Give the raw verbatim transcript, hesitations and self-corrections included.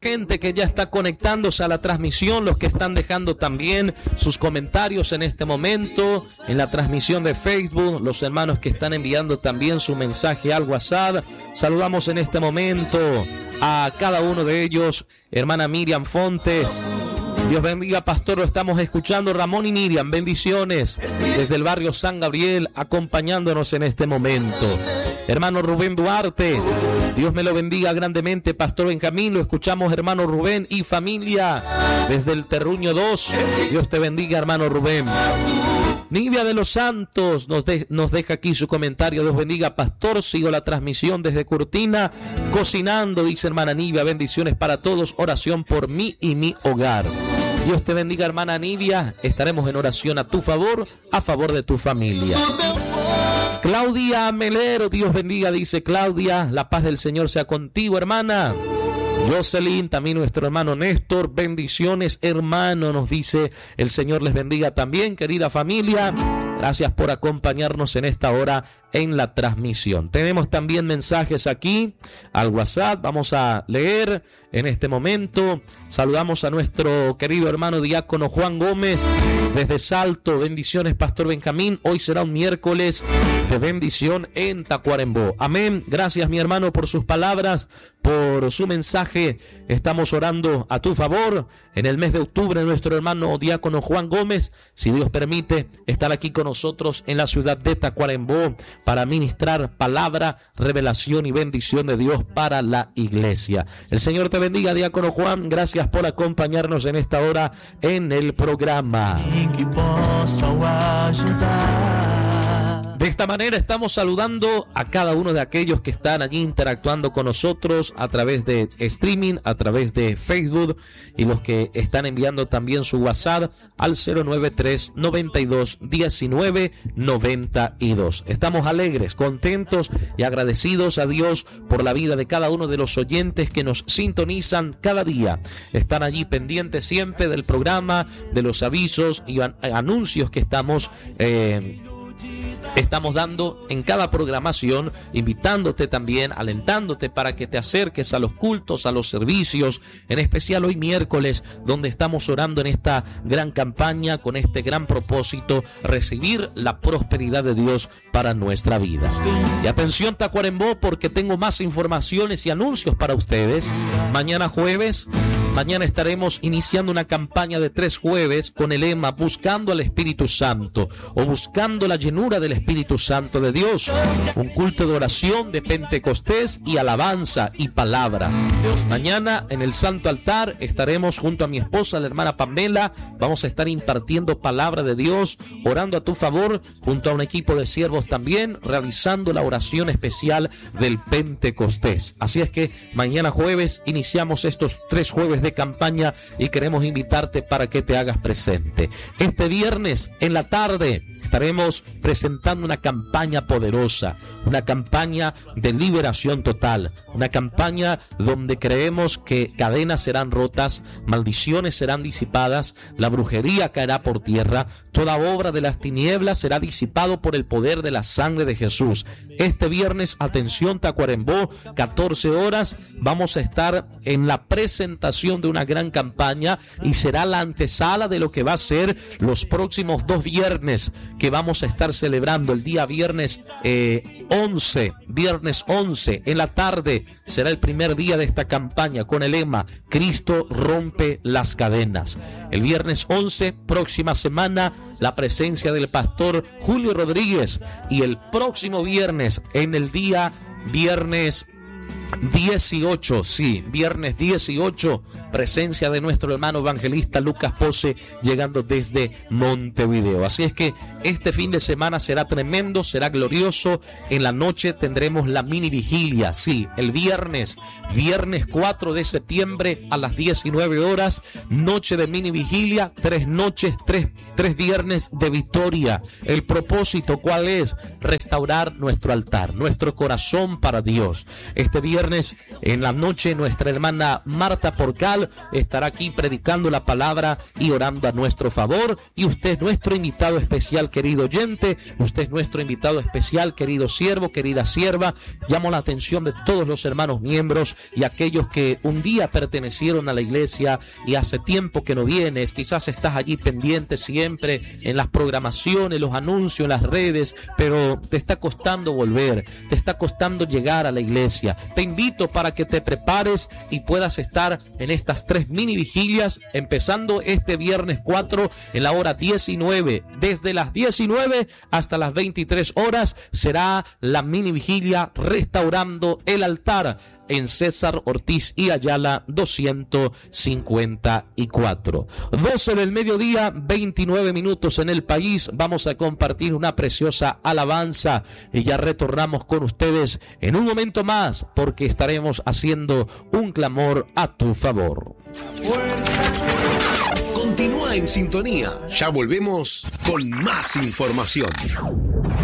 gente que ya está conectándose a la transmisión, los que están dejando también sus comentarios en este momento en la transmisión de Facebook, los hermanos que están enviando también su mensaje al WhatsApp. Saludamos en este momento a cada uno de ellos. Hermana Miriam Fontes, Dios bendiga, pastor, lo estamos escuchando. Ramón y Miriam, bendiciones desde el barrio San Gabriel, acompañándonos en este momento. Hermano Rubén Duarte, Dios me lo bendiga grandemente. Pastor Benjamín, lo escuchamos, hermano Rubén y familia desde el Terruño dos. Dios te bendiga, hermano Rubén. Nivia de los Santos nos, de, nos deja aquí su comentario. Dios bendiga, pastor. Sigo la transmisión desde Cortina, cocinando, dice hermana Nivia. Bendiciones para todos. Oración por mí y mi hogar. Dios te bendiga, hermana Nivia. Estaremos en oración a tu favor, a favor de tu familia. Claudia Melero, Dios bendiga, dice Claudia. La paz del Señor sea contigo, hermana. Jocelyn, también nuestro hermano Néstor, bendiciones, hermano, nos dice el Señor les bendiga también, querida familia. Gracias por acompañarnos en esta hora en la transmisión. Tenemos también mensajes aquí al WhatsApp, vamos a leer en este momento. Saludamos a nuestro querido hermano diácono Juan Gómez desde Salto. Bendiciones, pastor Benjamín. Hoy será un miércoles de bendición en Tacuarembó. Amén. Gracias, mi hermano, por sus palabras, por su mensaje. Estamos orando a tu favor. En el mes de octubre, nuestro hermano diácono Juan Gómez, si Dios permite, estar aquí con nosotros en la ciudad de Tacuarembó para ministrar palabra, revelación y bendición de Dios para la iglesia. El Señor te bendiga, diácono Juan. Gracias por acompañarnos en esta hora en el programa. De esta manera estamos saludando a cada uno de aquellos que están allí interactuando con nosotros a través de streaming, a través de Facebook, y los que están enviando también su WhatsApp al cero nueve tres, noventa y dos, diecinueve, noventa y dos. Estamos alegres, contentos y agradecidos a Dios por la vida de cada uno de los oyentes que nos sintonizan cada día. Están allí pendientes siempre del programa, de los avisos y an- anuncios que estamos eh, Estamos dando en cada programación, invitándote también, alentándote para que te acerques a los cultos, a los servicios, en especial hoy miércoles, donde estamos orando en esta gran campaña con este gran propósito, recibir la prosperidad de Dios para nuestra vida. Y atención, Tacuarembó, porque tengo más informaciones y anuncios para ustedes. Mañana jueves, mañana estaremos iniciando una campaña de tres jueves con el lema Buscando al Espíritu Santo o Buscando la llenura del Espíritu Santo de Dios. Un culto de oración de Pentecostés y alabanza y palabra. Mañana en el Santo Altar estaremos junto a mi esposa, la hermana Pamela. Vamos a estar impartiendo palabra de Dios, orando a tu favor, junto a un equipo de siervos también, realizando la oración especial del Pentecostés. Así es que mañana jueves iniciamos estos tres jueves de campaña y queremos invitarte para que te hagas presente. Este viernes en la tarde estaremos presentando una campaña poderosa, una campaña de liberación total, una campaña donde creemos que cadenas serán rotas, maldiciones serán disipadas, la brujería caerá por tierra, toda obra de las tinieblas será disipado por el poder de la sangre de Jesús. Este viernes, atención, Tacuarembó, catorce horas, vamos a estar en la presentación de una gran campaña y será la antesala de lo que va a ser los próximos dos viernes que vamos a estar celebrando. El día viernes eh, once, viernes once en la tarde será el primer día de esta campaña con el lema Cristo rompe las cadenas. El viernes once, próxima semana, la presencia del pastor Julio Rodríguez, y el próximo viernes, en el día viernes dieciocho, sí, viernes dieciocho, presencia de nuestro hermano evangelista Lucas Pose, llegando desde Montevideo. Así es que este fin de semana será tremendo, será glorioso. En la noche tendremos la mini vigilia, sí, el viernes, viernes cuatro de septiembre a las diecinueve horas, noche de mini vigilia, tres noches, tres, tres viernes de victoria. El propósito, ¿cuál es? Restaurar nuestro altar, nuestro corazón para Dios. Este viernes viernes en la noche nuestra hermana Marta Porcal estará aquí predicando la palabra y orando a nuestro favor. Y usted es nuestro invitado especial, querido oyente. Usted es nuestro invitado especial, querido siervo, querida sierva. Llamo la atención de todos los hermanos miembros y aquellos que un día pertenecieron a la iglesia y hace tiempo que no vienes. Quizás estás allí pendiente siempre en las programaciones, los anuncios, las redes, pero te está costando volver, te está costando llegar a la iglesia. Te invito para que te prepares y puedas estar en estas tres mini vigilias, empezando este viernes cuatro en la hora diecinueve. Desde las diecinueve hasta las veintitrés horas será la mini vigilia Restaurando el Altar en César Ortiz y Ayala doscientos cincuenta y cuatro. doce del mediodía, veintinueve minutos en el país. Vamos a compartir una preciosa alabanza y ya retornamos con ustedes en un momento más, porque estaremos haciendo un clamor a tu favor. Continúa en sintonía. Ya volvemos con más información.